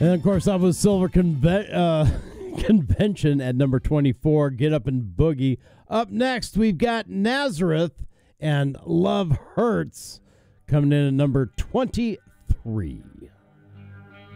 And, of course, that was Silver Convention at number 24, Get Up and Boogie. Up next, we've got Nazareth and Love Hurts coming in at number 23.